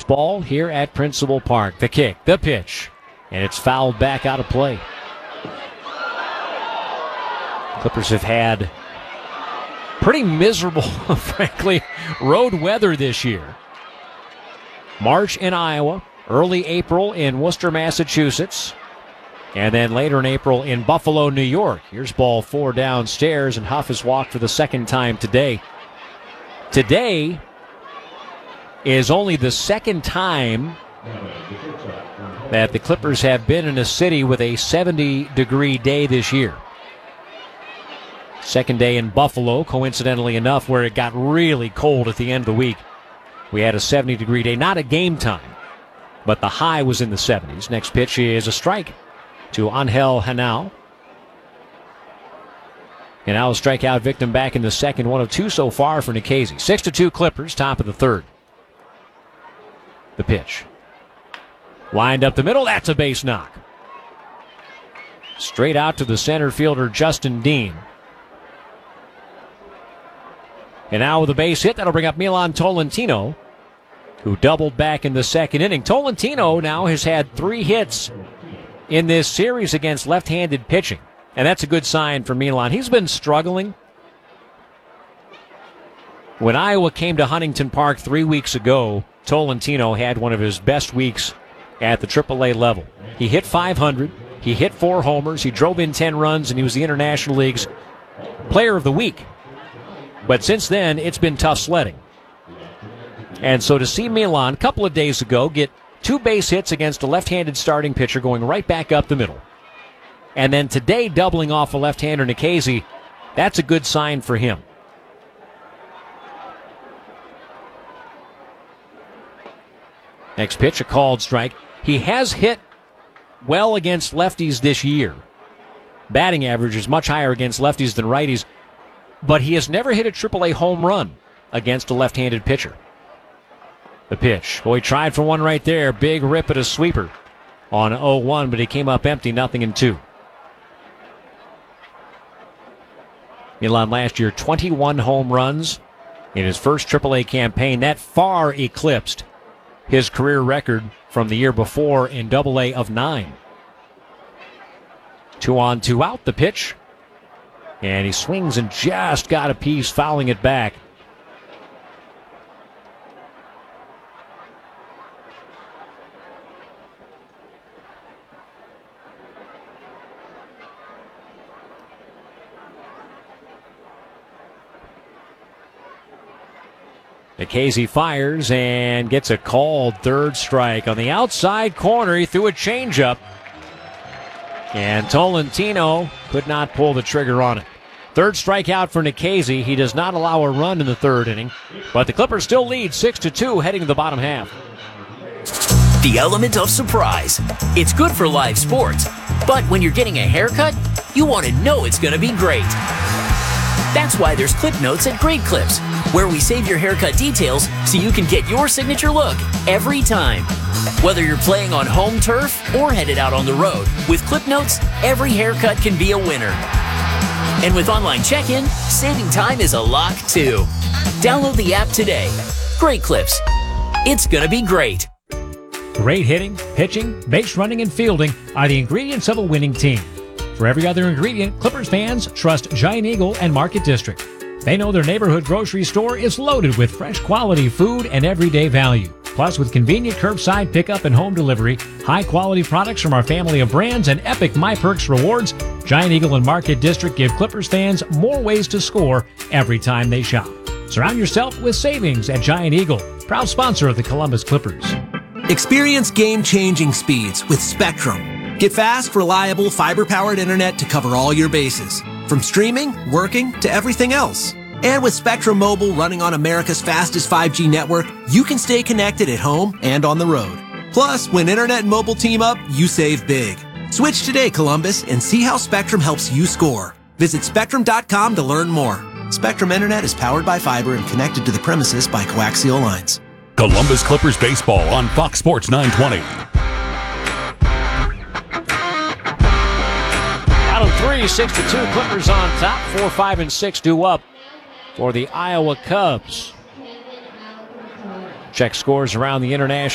ball here at Principal Park. The kick, the pitch, and it's fouled back out of play. Clippers have had pretty miserable, frankly, road weather this year. March in Iowa, early April in Worcester, Massachusetts, and then later in April in Buffalo, New York. Here's ball 4 downstairs, and Huff has walked for the second time today. Today is only the second time that the Clippers have been in a city with a 70-degree day this year. Second day in Buffalo, coincidentally enough, where it got really cold at the end of the week. We had a 70-degree day, not at game time, but the high was in the 70s. Next pitch is a strike to Angel Henao. Henao, strikeout victim back in the second, 1 of 2 so far for Nikhazy. 6-2 Clippers, top of the third. The pitch. Lined up the middle, that's a base knock. Straight out to the center fielder, Justin Dean. And now with a base hit, that'll bring up Milan Tolentino, who doubled back in the second inning. Tolentino now has had 3 hits in this series against left-handed pitching, and that's a good sign for Milan. He's been struggling. When Iowa came to Huntington Park 3 weeks ago, Tolentino had one of his best weeks at the AAA level. He hit .500, he hit 4 homers, he drove in 10 runs, and he was the International League's Player of the Week. But since then, it's been tough sledding. And so to see Milan a couple of days ago get 2 base hits against a left-handed starting pitcher going right back up the middle, and then today doubling off a left-hander Nikhazy, that's a good sign for him. Next pitch, a called strike. He has hit well against lefties this year. Batting average is much higher against lefties than righties, but he has never hit a AAA home run against a left-handed pitcher. The pitch. Boy, he tried for one right there. Big rip at a sweeper on 0-1, but he came up empty, 0-2. Milan last year, 21 home runs in his first AAA campaign. That far eclipsed his career record from the year before in AA of 9. 2 on, 2 out, the pitch. And he swings and just got a piece, fouling it back. Nikhazy fires and gets a called third strike. On the outside corner, he threw a changeup, and Tolentino could not pull the trigger on it. Third strikeout for Nikhazy. He does not allow a run in the third inning, but the Clippers still lead 6-2 heading to the bottom half. The element of surprise. It's good for live sports, but when you're getting a haircut, you want to know it's going to be great. That's why there's Clip Notes at Great Clips, where we save your haircut details so you can get your signature look every time. Whether you're playing on home turf or headed out on the road, with Clip Notes, every haircut can be a winner. And with online check-in, saving time is a lock too. Download the app today. Great Clips. It's gonna be great. Great hitting, pitching, base running, and fielding are the ingredients of a winning team. For every other ingredient, Clippers fans trust Giant Eagle and Market District. They know their neighborhood grocery store is loaded with fresh quality food and everyday value. Plus, with convenient curbside pickup and home delivery, high-quality products from our family of brands, and epic MyPerks rewards, Giant Eagle and Market District give Clippers fans more ways to score every time they shop. Surround yourself with savings at Giant Eagle, proud sponsor of the Columbus Clippers. Experience game-changing speeds with Spectrum. Get fast, reliable, fiber-powered internet to cover all your bases, from streaming, working, to everything else. And with Spectrum Mobile running on America's fastest 5G network, you can stay connected at home and on the road. Plus, when internet and mobile team up, you save big. Switch today, Columbus, and see how Spectrum helps you score. Visit Spectrum.com to learn more. Spectrum Internet is powered by fiber and connected to the premises by coaxial lines. Columbus Clippers baseball on Fox Sports 920. Bottom 3, 6-2, Clippers on top. 4, 5, and 6 due up for the Iowa Cubs. Check scores around the international